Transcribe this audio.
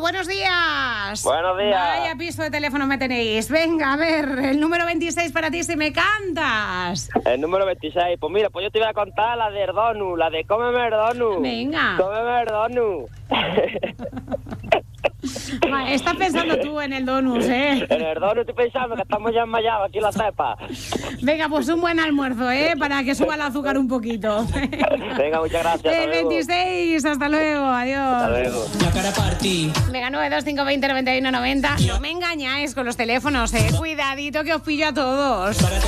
buenos días. Buenos días. Vaya piso de teléfono me tenéis. Venga, a ver, el número 26 para ti si me cantas. El número 26. Pues mira, pues yo te voy a contar la del donut, la de cómeme el donut. Venga. Cómeme el donut. Vale, estás pensando tú en el donut, ¿eh? En el donut estoy pensando que estamos ya enmayados aquí en la cepa. Venga, pues un buen almuerzo, ¿eh? Para que suba el azúcar un poquito. Venga, muchas gracias. El 26, hasta luego, adiós. Hasta luego. La cara partí. Venga, 925209190. No me engañáis con los teléfonos, ¿eh? Cuidadito que os pillo a todos.